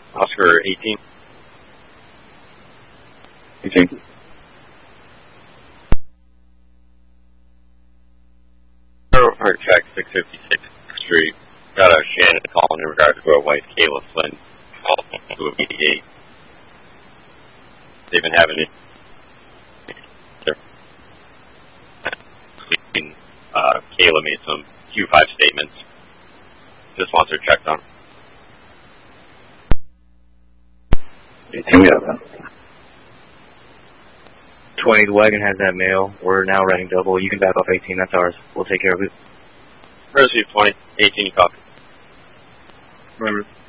Oscar 18. 18. Heart track 656 Street. Got a Shannon calling in regards to a wife, Kayla Flynn, to a VDA. They've been having it. Kayla made some Q5 statements. Just wants her checked on. We have that. 20, the wagon has that mail. We're now running double. You can back off 18. That's ours. We'll take care of it. Received 20, 18, you copy. Remember.